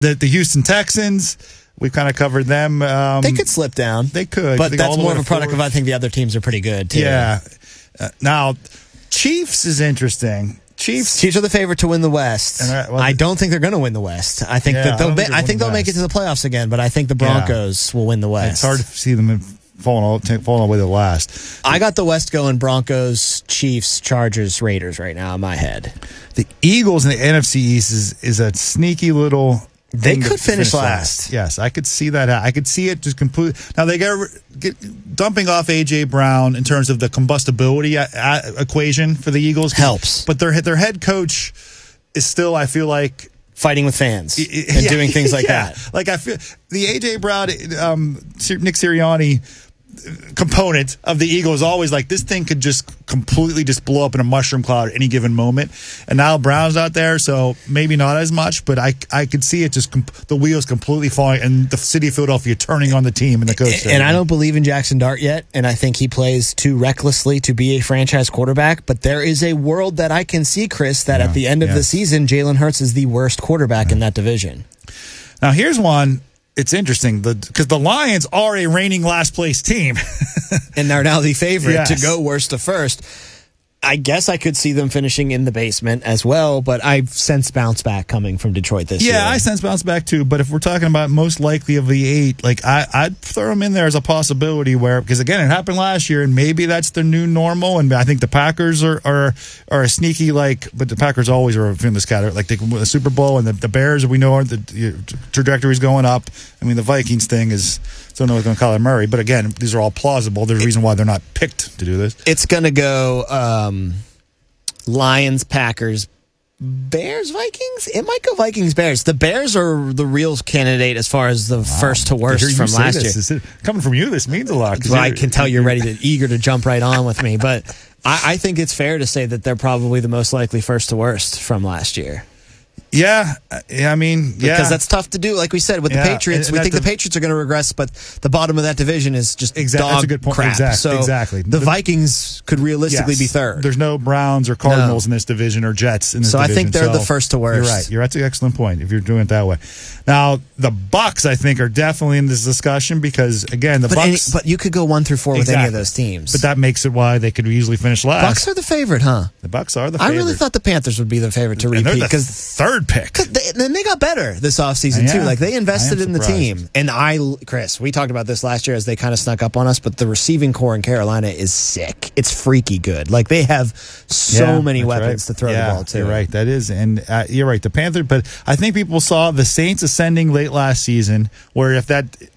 The Houston Texans, we've kind of covered them. They could slip down. They could. But that's more of a product of, I think the other teams are pretty good, too. Yeah. Now, Chiefs is interesting. Chiefs are the favorite to win the West. I don't think they're going to win the West. I think they'll make it to the playoffs again, but I think the Broncos will win the West. It's hard to see them falling all the way to the last. I got the West going Broncos, Chiefs, Chargers, Raiders right now in my head. The Eagles in the NFC East is a sneaky little... They could finish last. Yes, I could see that. I could see it just completely. Now, they get dumping off A.J. Brown in terms of the combustibility equation for the Eagles. Helps. But their head coach is still, I feel like... fighting with fans and doing things like that. Like, I feel the A.J. Brown, Nick Sirianni component of the Eagles is always like, this thing could just completely just blow up in a mushroom cloud at any given moment. And now Brown's out there, so maybe not as much, but I could see it just the wheels completely falling and the city of Philadelphia turning on the team and the coach. And I don't believe in Jackson Dart yet, and I think he plays too recklessly to be a franchise quarterback, but there is a world that I can see, Chris, that at the end of the season, Jalen Hurts is the worst quarterback in that division. Now, here's one. It's interesting because the Lions are a reigning last place team. And they're now the favorite to go worst to first. I guess I could see them finishing in the basement as well, but I sense bounce back coming from Detroit this year. Yeah, I sense bounce back too, but if we're talking about most likely of the 8, like I'd throw them in there as a possibility because again, it happened last year and maybe that's the new normal, and I think the Packers are a sneaky but the Packers always are in this category, like they can win the Super Bowl, and the Bears, we know the trajectory's going up. I mean, the Vikings thing is, don't know what's going to Kyler Murray, but again, these are all plausible. There's a reason why they're not picked to do this. It's going to go Lions, Packers, Bears, Vikings. It might go Vikings, Bears. The Bears are the real candidate as far as the first to worst from last year. Coming from you, this means a lot. Well, I can tell you're eager to jump right on with me, but I think it's fair to say that they're probably the most likely first to worst from last year. Yeah, I mean, because that's tough to do. Like we said with the Patriots, we think the Patriots are going to regress, but the bottom of that division is just dog that's a good point. crap. Exactly. The Vikings could realistically be third. There's no Browns or Cardinals in this division or Jets in this division. I think they're the first to worst. You're right. That's an excellent point if you're doing it that way. Now, the Bucs, I think, are definitely in this discussion because, again, Bucs... But you could go 1 through 4 with any of those teams. But that makes it why they could easily finish last. Bucs are the favorite, huh? The Bucs are the favorite. I really thought the Panthers would be the favorite to repeat. And they're the third pick. Then they got better this offseason, too. Like, they invested in the team. And Chris, we talked about this last year as they kind of snuck up on us, but the receiving core in Carolina is sick. It's freaky good. Like, they have so many weapons to throw the ball to. You're right. That is. And you're right. The Panthers, but I think people saw the Saints ascending late last season, where if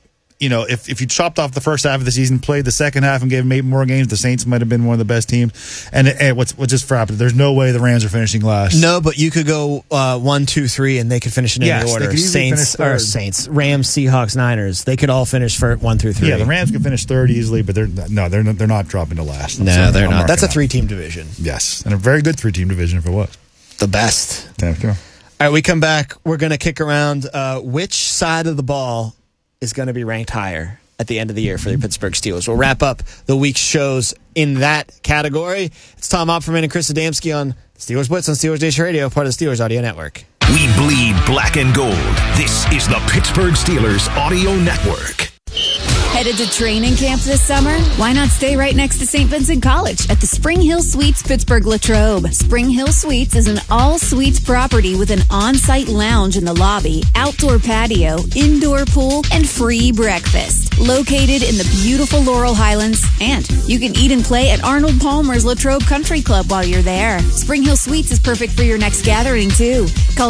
you chopped off the first half of the season, played the second half, and gave maybe more games, the Saints might have been one of the best teams. And what's just frapping, there's no way the Rams are finishing last. No, but you could go 1, 2, 3, and they could finish in any order. Saints, Rams, Seahawks, Niners. They could all finish for 1 through 3. Yeah, the Rams could finish third easily, but they're not dropping to last. They're not. That's a 3-team division. Yes, and a very good 3-team division if it was. The best. Yeah, sure. All right, we come back. We're going to kick around which side of the ball is going to be ranked higher at the end of the year for the Pittsburgh Steelers. We'll wrap up the week's shows in that category. It's Tom Opperman and Chris Adamski on Steelers Blitz on Steelers Nation Radio, part of the Steelers Audio Network. We bleed black and gold. This is the Pittsburgh Steelers Audio Network. Headed to training camp this summer? Why not stay right next to St. Vincent College at the Spring Hill Suites Pittsburgh Latrobe? Spring Hill Suites is an all-suites property with an on-site lounge in the lobby, outdoor patio, indoor pool, and free breakfast. Located in the beautiful Laurel Highlands, and you can eat and play at Arnold Palmer's Latrobe Country Club while you're there. Spring Hill Suites is perfect for your next gathering, too. Call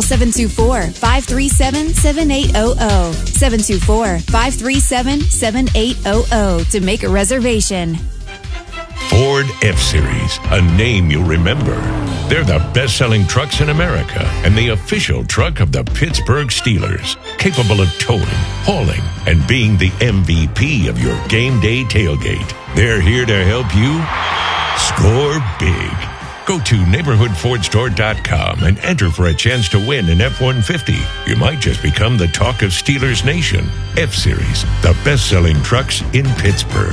724-537-7800. 724-537-7800 to make a reservation. Ford F-Series, a name you'll remember. They're the best-selling trucks in America and the official truck of the Pittsburgh Steelers, capable of towing, hauling, and being the MVP of your game day tailgate. They're here to help you score big. Go to neighborhoodfordstore.com and enter for a chance to win an F-150. You might just become the talk of Steelers Nation. F-Series, the best-selling trucks in Pittsburgh.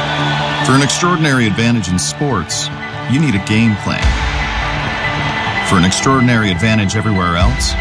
For an extraordinary advantage in sports, you need a game plan. For an extraordinary advantage everywhere else,